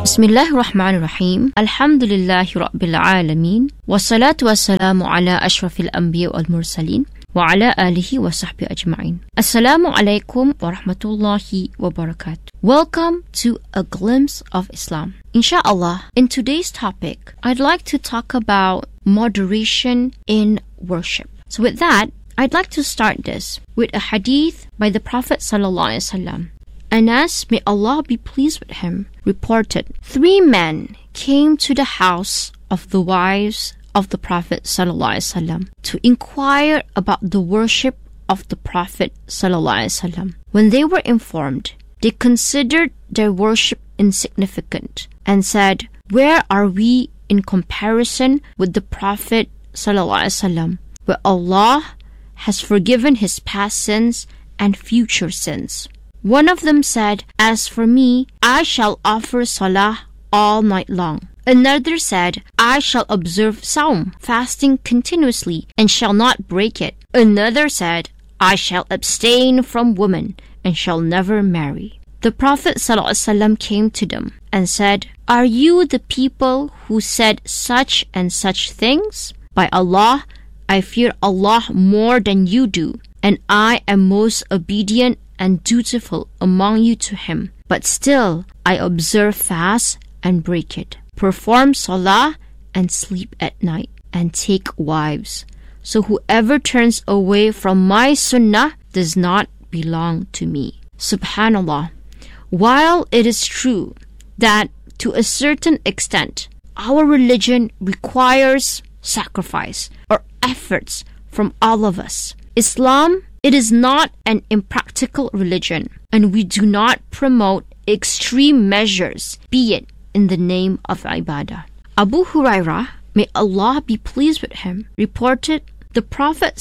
Bismillahirrahmanirrahim. Alhamdulillahi Rabbil Alameen. Wassalatu wassalamu ala ashrafil anbiya wal mursaleen. Wa ala alihi wa sahbihi ajma'in. Assalamu alaikum wa rahmatullahi wa barakatuh. Welcome to A Glimpse of Islam. Insha'Allah, in today's topic, I'd like to talk about moderation in worship. So with that, I'd like to start this with a hadith by the Prophet sallallahu alaihi wasallam. Anas, may Allah be pleased with him, reported, 3 men came to the house of the wives of the Prophet sallallahu alaihi wasallam to inquire about the worship of the Prophet sallallahu alaihi wasallam. When they were informed, they considered their worship insignificant and said, "Where are we in comparison with the Prophet sallallahu alaihi wasallam, where Allah has forgiven his past sins and future sins?" One of them said, "As for me, I shall offer salah all night long." Another said, "I shall observe Sawm, fasting continuously, and shall not break it." Another said, "I shall abstain from women, and shall never marry." The Prophet ﷺ came to them and said, "Are you the people who said such and such things? By Allah, I fear Allah more than you do, and I am most obedient and dutiful among you to him. But still, I observe fast and break it, perform salah and sleep at night, and take wives. So whoever turns away from my sunnah does not belong to me." Subhanallah. While it is true that to a certain extent, our religion requires sacrifice or efforts from all of us, Islam, it is not an impractical religion, and we do not promote extreme measures, be it in the name of ibadah. Abu Hurairah, may Allah be pleased with him, reported, the Prophet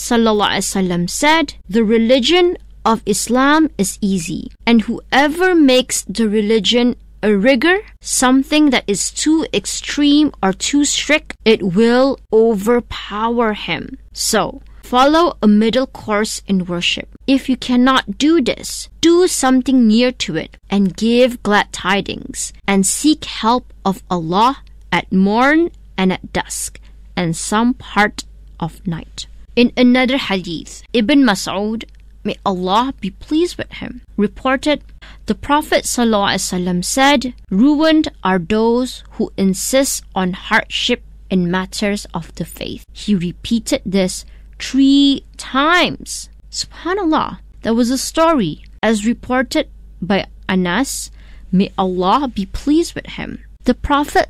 ﷺ said, "The religion of Islam is easy, and whoever makes the religion a rigor, something that is too extreme or too strict, it will overpower him. So, follow a middle course in worship. If you cannot do this, do something near to it and give glad tidings and seek help of Allah at morn and at dusk and some part of night." In another hadith, Ibn Mas'ud, may Allah be pleased with him, reported, the Prophet ﷺ said, "Ruined are those who insist on hardship in matters of the faith." He repeated this 3 times. Subhanallah. That was a story as reported by Anas, may Allah be pleased with him. The Prophet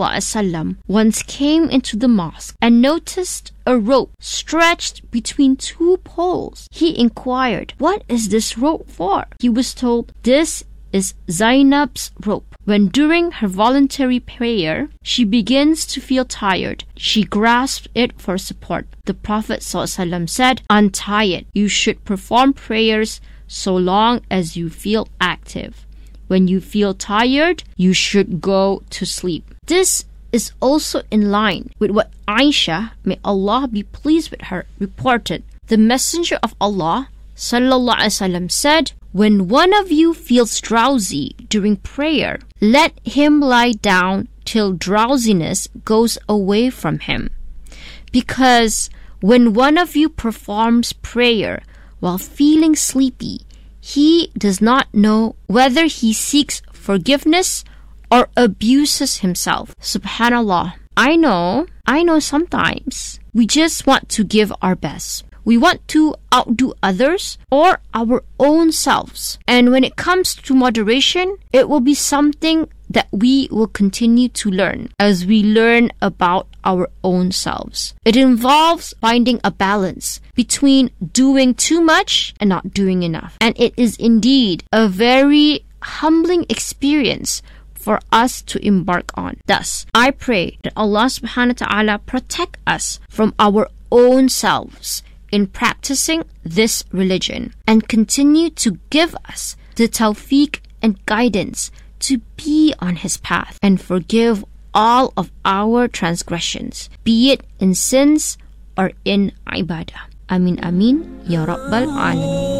ﷺ once came into the mosque and noticed a rope stretched between 2 poles. He inquired, "What is this rope for?" He was told, "This is Zainab's rope. When during her voluntary prayer, she begins to feel tired, she grasps it for support." The Prophet ﷺ said, "Untie it. You should perform prayers so long as you feel active. When you feel tired, you should go to sleep." This is also in line with what Aisha, may Allah be pleased with her, reported. The Messenger of Allah sallallahu alaihi wasallam said, "When one of you feels drowsy during prayer, let him lie down till drowsiness goes away from him. Because when one of you performs prayer while feeling sleepy, he does not know whether he seeks forgiveness or abuses himself." Subhanallah. I know sometimes we just want to give our best. We want to outdo others or our own selves. And when it comes to moderation, it will be something that we will continue to learn as we learn about our own selves. It involves finding a balance between doing too much and not doing enough. And it is indeed a very humbling experience for us to embark on. Thus, I pray that Allah subhanahu wa ta'ala protect us from our own selves in practicing this religion and continue to give us the tawfiq and guidance to be on his path and forgive all of our transgressions, be it in sins or in ibadah. Amin amin ya rabbal alamin.